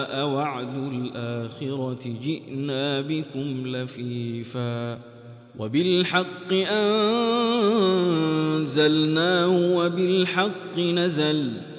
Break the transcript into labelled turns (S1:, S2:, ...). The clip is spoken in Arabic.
S1: وعد الآخرة جئنا بكم لفيفا وبالحق أنزلناه وبالحق نزل